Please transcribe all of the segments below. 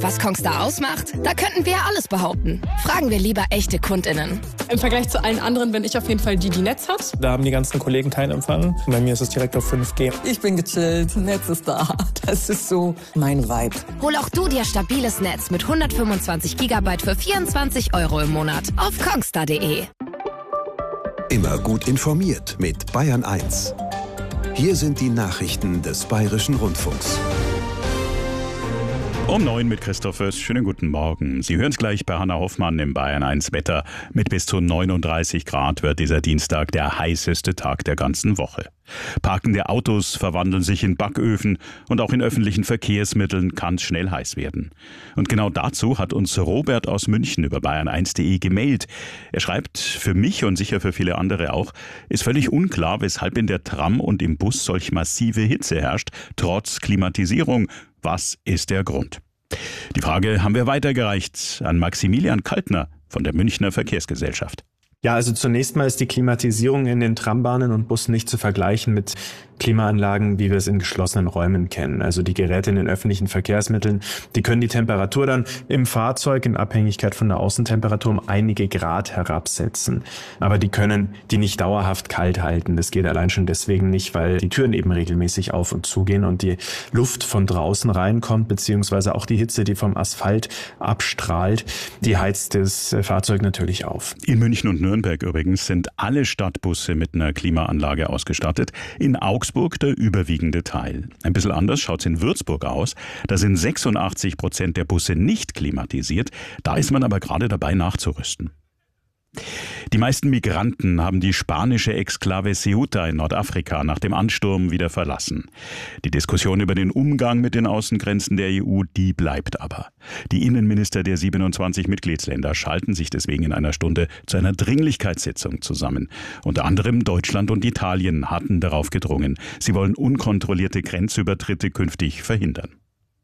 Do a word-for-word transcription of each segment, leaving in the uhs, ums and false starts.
Was Kongstar ausmacht? Da könnten wir alles behaupten. Fragen wir lieber echte KundInnen. Im Vergleich zu allen anderen bin ich auf jeden Fall die, die Netz hat. Da haben die ganzen Kollegen keinen Empfang. Bei mir ist es direkt auf fünf G. Ich bin gechillt, Netz ist da. Das ist so mein Vibe. Hol auch du dir stabiles Netz mit hundertfünfundzwanzig Gigabyte für vierundzwanzig Euro im Monat auf kongstar punkt de. Immer gut informiert mit Bayern eins. Hier sind die Nachrichten des Bayerischen Rundfunks. Um neun mit Christoph Fürst. Schönen guten Morgen. Sie hören es gleich bei Hannah Hoffmann im Bayern eins Wetter. Mit bis zu neununddreißig Grad wird dieser Dienstag der heißeste Tag der ganzen Woche. Parkende Autos verwandeln sich in Backöfen und auch in öffentlichen Verkehrsmitteln kann es schnell heiß werden. Und genau dazu hat uns Robert aus München über bayern eins punkt de gemailt. Er schreibt, für mich und sicher für viele andere auch, ist völlig unklar, weshalb in der Tram und im Bus solch massive Hitze herrscht, trotz Klimatisierung. Was ist der Grund? Die Frage haben wir weitergereicht an Maximilian Kaltner von der Münchner Verkehrsgesellschaft. Ja, also zunächst mal ist die Klimatisierung in den Trambahnen und Bussen nicht zu vergleichen mit Klimaanlagen, wie wir es in geschlossenen Räumen kennen. Also die Geräte in den öffentlichen Verkehrsmitteln, die können die Temperatur dann im Fahrzeug in Abhängigkeit von der Außentemperatur um einige Grad herabsetzen. Aber die können die nicht dauerhaft kalt halten. Das geht allein schon deswegen nicht, weil die Türen eben regelmäßig auf und zugehen und die Luft von draußen reinkommt, beziehungsweise auch die Hitze, die vom Asphalt abstrahlt, die heizt das Fahrzeug natürlich auf. In München und Nürnberg übrigens sind alle Stadtbusse mit einer Klimaanlage ausgestattet. In Augsburg der überwiegende Teil. Ein bisschen anders schaut es in Würzburg aus. Da sind sechsundachtzig Prozent der Busse nicht klimatisiert. Da ist man aber gerade dabei nachzurüsten. Die meisten Migranten haben die spanische Exklave Ceuta in Nordafrika nach dem Ansturm wieder verlassen. Die Diskussion über den Umgang mit den Außengrenzen der E U, die bleibt aber. Die Innenminister der siebenundzwanzig Mitgliedsländer schalten sich deswegen in einer Stunde zu einer Dringlichkeitssitzung zusammen. Unter anderem Deutschland und Italien hatten darauf gedrungen. Sie wollen unkontrollierte Grenzübertritte künftig verhindern.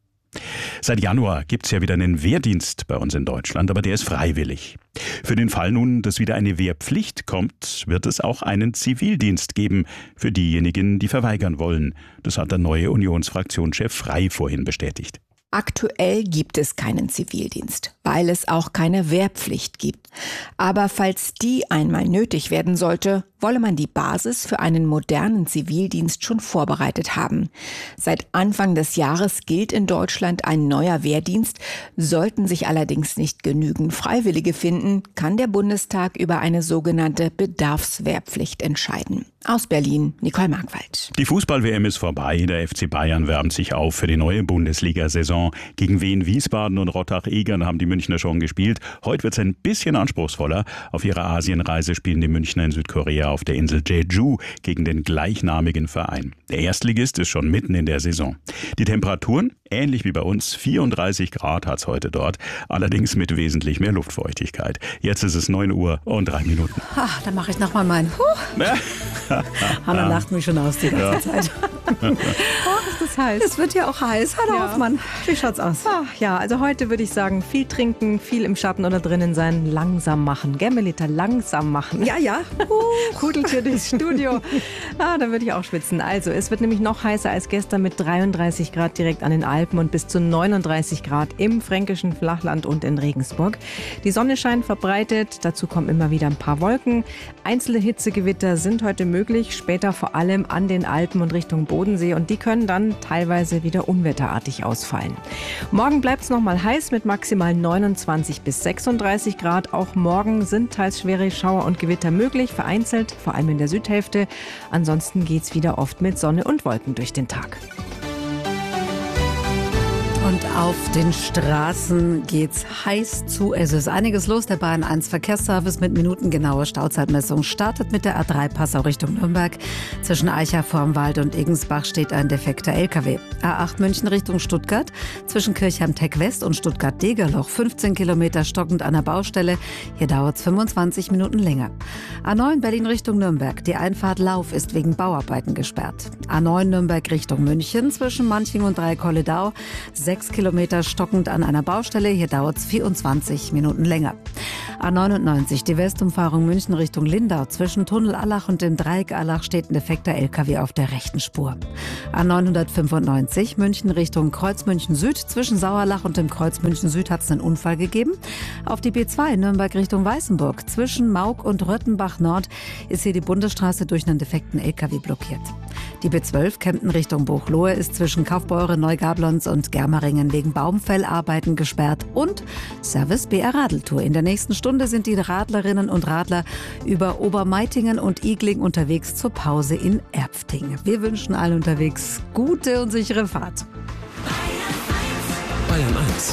Seit Januar gibt's ja wieder einen Wehrdienst bei uns in Deutschland, aber der ist freiwillig. Für den Fall nun, dass wieder eine Wehrpflicht kommt, wird es auch einen Zivildienst geben für diejenigen, die verweigern wollen. Das hat der neue Unionsfraktionschef Frey vorhin bestätigt. Aktuell gibt es keinen Zivildienst, weil es auch keine Wehrpflicht gibt. Aber falls die einmal nötig werden sollte, wolle man die Basis für einen modernen Zivildienst schon vorbereitet haben. Seit Anfang des Jahres gilt in Deutschland ein neuer Wehrdienst. Sollten sich allerdings nicht genügend Freiwillige finden, kann der Bundestag über eine sogenannte Bedarfswehrpflicht entscheiden. Aus Berlin, Nicole Markwald. Die Fußball-W M ist vorbei. Der F C Bayern wärmt sich auf für die neue Bundesliga-Saison. Gegen Wien Wiesbaden und Rottach-Egern haben die Münchner schon gespielt. Heute wird es ein bisschen anspruchsvoller. Auf ihrer Asienreise spielen die Münchner in Südkorea auf der Insel Jeju gegen den gleichnamigen Verein. Der Erstligist ist schon mitten in der Saison. Die Temperaturen, ähnlich wie bei uns, vierunddreißig Grad hat es heute dort, allerdings mit wesentlich mehr Luftfeuchtigkeit. Jetzt ist es neun Uhr und drei Minuten. Ach, dann mache ich nochmal meinen. Hanna lacht mich schon aus die ganze ja. Zeit. Oh, ist das heiß. Es wird ja auch heiß. Hanna ja. Hoffmann, wie schaut's aus? Ach, ja, also heute würde ich sagen, viel trinken, viel im Schatten oder drinnen sein, langsam machen. Gell, Melita, langsam machen. Ja, ja. Uh, Kudeltür durchs Studio. Ah, da würde ich auch schwitzen. Also, es wird nämlich noch heißer als gestern mit dreiunddreißig Grad direkt an den Alpen und bis zu neununddreißig Grad im fränkischen Flachland und in Regensburg. Die Sonne scheint verbreitet, dazu kommen immer wieder ein paar Wolken. Einzelne Hitzegewitter sind heute möglich, später vor allem an den Alpen und Richtung Bodensee und die können dann teilweise wieder unwetterartig ausfallen. Morgen bleibt es nochmal heiß mit maximal neunundzwanzig bis sechsunddreißig Grad. Auch morgen sind teils schwere Schauer und Gewitter möglich, vereinzelt, vor allem in der Südhälfte. Ansonsten geht es wieder oft mit Sonne und Wolken durch den Tag. Und auf den Straßen geht's heiß zu. Es ist einiges los. Der Bayern eins Verkehrsservice mit minutengenauer Stauzeitmessung startet mit der A drei Passau Richtung Nürnberg. Zwischen Eicha vorm Wald und Egensbach steht ein defekter L K W. A acht München Richtung Stuttgart. Zwischen Kirchheim-Teck West und Stuttgart-Degerloch fünfzehn Kilometer stockend an der Baustelle. Hier dauert's fünfundzwanzig Minuten länger. A neun Berlin Richtung Nürnberg. Die Einfahrt Lauf ist wegen Bauarbeiten gesperrt. A neun Nürnberg Richtung München. Zwischen Manching und Dreikolledau. Sechs sechs Kilometer stockend an einer Baustelle. Hier dauert es vierundzwanzig Minuten länger. A neunundneunzig, die Westumfahrung München Richtung Lindau. Zwischen Tunnel Allach und dem Dreieck Allach steht ein defekter L K W auf der rechten Spur. A neunhundertfünfundneunzig, München Richtung Kreuz München Süd. Zwischen Sauerlach und dem Kreuz München Süd hat es einen Unfall gegeben. Auf die B zwei Nürnberg Richtung Weißenburg. Zwischen Maug und Röttenbach Nord ist hier die Bundesstraße durch einen defekten L K W blockiert. Die B zwölf Kempten Richtung Buchloe ist zwischen Kaufbeuren, Neugablons und Germeringen wegen Baumfellarbeiten gesperrt. Und Service B R Radeltour. In der nächsten Stunde sind die Radlerinnen und Radler über Obermeitingen und Igling unterwegs zur Pause in Erpfting. Wir wünschen allen unterwegs gute und sichere Fahrt. Bayern eins.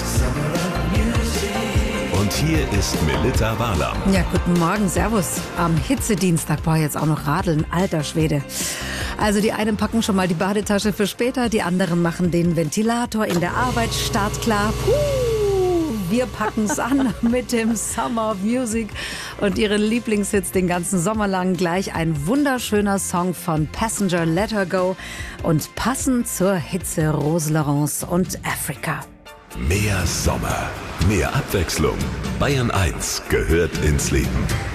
Und hier ist Melitta Wahler. Ja, guten Morgen, servus. Am Hitzedienstag, boah, jetzt auch noch radeln, alter Schwede. Also die einen packen schon mal die Badetasche für später, die anderen machen den Ventilator in der Arbeit startklar. Puh, wir packen's an mit dem Summer of Music und ihren Lieblingshits den ganzen Sommer lang. Gleich ein wunderschöner Song von Passenger, Let Her Go, und passend zur Hitze Rose Laurence und Africa. Mehr Sommer, mehr Abwechslung. Bayern eins gehört ins Leben.